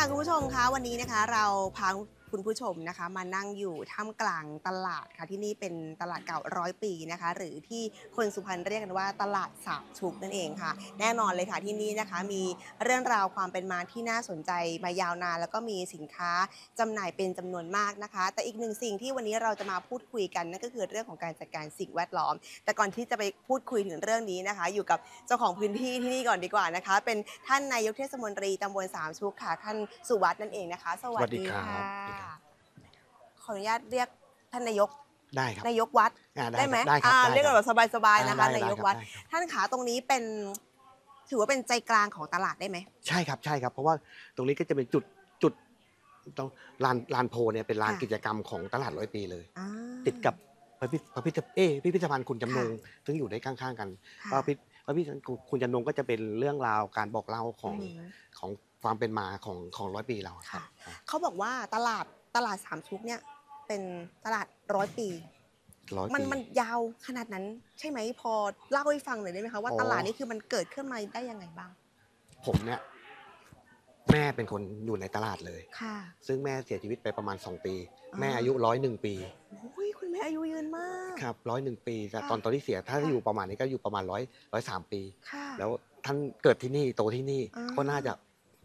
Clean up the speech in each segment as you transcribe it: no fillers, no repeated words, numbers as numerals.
ค่ะคุณผู้ชมคะวันนี้นะคะเราพาคุณผู้ชมนะคะมานั่งอยู่ท่ามกลางตลาดค่ะที่นี่เป็นตลาดเก่า100 ปีนะคะหรือที่คนสุพรรณเรียกกันว่าตลาดสามชุกนั่นเองค่ะแน่นอนเลยค่ะที่นี่นะคะมีเรื่องราวความเป็นมาที่น่าสนใจมายาวนานแล้วก็มีสินค้าจำหน่ายเป็นจำนวนมากนะคะแต่อีกหนึ่งสิ่งที่วันนี้เราจะมาพูดคุยกันนั่นก็คือเรื่องของการจัดการสิ่งแวดล้อมแต่ก่อนที่จะไปพูดคุยถึงเรื่องนี้นะคะอยู่กับเจ้าของพื้นที่ที่นี่ก่อนดีกว่านะคะเป็นท่านนายกเทศมนตรีตำบลสามชุกค่ะท่านสุวัฒน์นั่นเองนะคะสวัสดีค่ะขออนุญาตเรียกท่านนายกได้ครับนายกวัดได้ไหมเรียกแบบสบายๆนะคะนายกวัดท่านขาตรงนี้เป็นถือว่าเป็นใจกลางของตลาดได้ไหมใช่ครับเพราะว่าตรงนี้ก็จะเป็นจุดตรงลานโพเนี่ยเป็นลานกิจกรรมของตลาด100 ปีเลยติดกับพิพิธภัณฑ์คุณจำนงซึ่งอยู่ได้ข้างๆกันพิพิธภัณฑ์คุณจำนงก็จะเป็นเรื่องราวการบอกเล่าของความเป็นมาของ100 ปีเราครับเขาบอกว่าตลาดสามชุกเนี่ยเป็นตลาด100 ปีมันยาวขนาดนั้นใช่ไหมพอเล่าให้ฟังหน่อยได้ไหมคะว่าตลาดนี้คือมันเกิดขึ้นมาได้ยังไงบ้างผมเนี่ยแม่เป็นคนอยู่ในตลาดเลยซึ่งแม่เสียชีวิตไปประมาณ2 ปีแม่อายุ101 ปีคุณแม่อายุยืนมากครับ101 ปีแต่ตอนที่เสียถ้าอยู่ประมาณนี้ก็อยู่ประมาณ103 ปีแล้วท่านเกิดที่นี่โตที่นี่ก็น่าจะ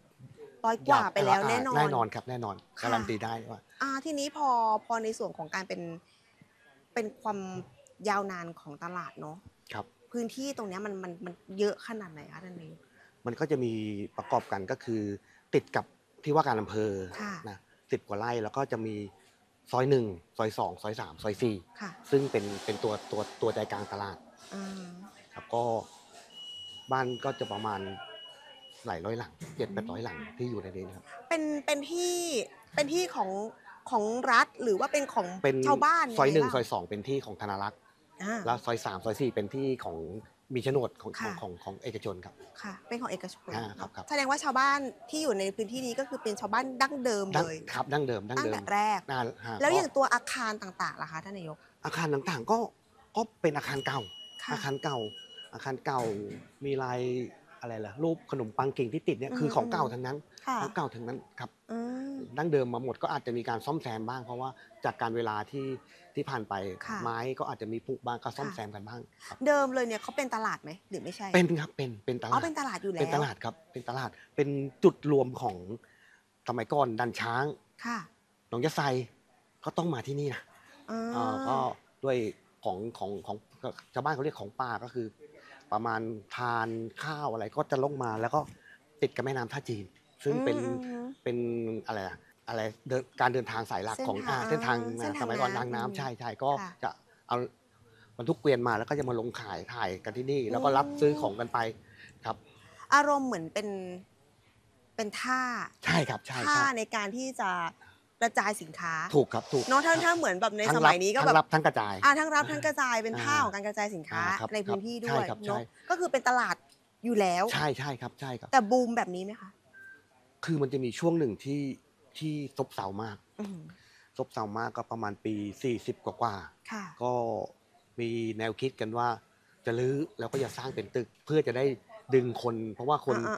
100 กว่าไปแล้วแน่นอนครับแน่นอนการันตีได้ว่าทีนี้พอในส่วนของการเป็นความยาวนานของตลาดเนาะครับพื้นที่ตรงนี้มันเยอะขนาดไหนคะท่านนายกมันก็จะมีประกอบกันก็คือติดกับที่ว่าการอำเภอนะ10 กว่าไร่แล้วก็จะมีซอย1ซอย2ซอย3ซอย4ซึ่งเป็นตัวใจกลางตลาดครับก็บ้านก็จะประมาณหลายร้อยหลัง700-800 หลังที่อยู่ในนี้ครับเป็นที่ของรัฐหรือว่าเป็นของชาวบ้านซอย1ซอย2เป็นที่ของธนารักษ์แล้วซอย3ซอย4เป็นที่ของมีโฉนดของเอกชนครับค่ะเป็นของเอกชนครับแสดงว่าชาวบ้านที่อยู่ในพื้นที่นี้ก็คือเป็นชาวบ้านดั้งเดิมเลยครับดั้งเดิมตั้งแต่แรกแล้วอย่างตัวอาคารต่างๆล่ะคะท่านนายกอาคารต่างๆก็เป็นอาคารเก่าอาคารเก่ามีลายอะไรล่ะรูปขนมปังกิ่งที่ติดเนี่ยคือของเก่าทั้งนั้นครับดั้งเดิมมาหมดก็อาจจะมีการซ่อมแซมบ้างเพราะว่าจากการเวลาที่ผ่านไปไม้ก็อาจจะมีผุบ้างก็ซ่อมแซมกันบ้างเดิมเลยเนี่ยเขาเป็นตลาดไหมหรือไม่ใช่เป็นครับเป็นตลาดเป็นตลาดอยู่แล้วเป็นตลาดครับเป็นตลาดเป็นจุดรวมของสมัยก่อนดันช้างหนองยะไซก็ต้องมาที่นี่นะก็ด้วยของชาวบ้านเขาเรียกของป่าก็คือประมาณทานข้าวอะไรก็จะลงมาแล้วก็ติดกับแม่น้ำท่าจีนซึ่งเป็นอะไรการเดินทางสายหลักของเส้นทางสมัยก่อนทางน้ำใช่ก็จะเอาบรรทุกเกวียนมาแล้วก็จะมาลงถ่ายกันที่นี่แล้วก็รับซื้อของกันไปครับอารมณ์เหมือนเป็นท่าใช่ครับท่าในการที่จะกระจายสินค้าถูกครับเนาะถ้าเหมือนแบบในสมัยนี้ก็แบบทั้งรับทั้งกระจายทั้งรับทั้งกระจายเป็นท่าของการกระจายสินค้าในพื้นที่ด้วยเนาะก็คือเป็นตลาดอยู่แล้วใช่ครับแต่บูมแบบนี้ไหมคะคือมันจะมีช่วงหนึ่งที่ซบเซามากก็ประมาณปี40กว่าก็มีแนวคิดกันว่าจะรื้อแล้วก็จะสร้างเป็นตึกเพื่อจะได้ดึงคนเพราะว่าคน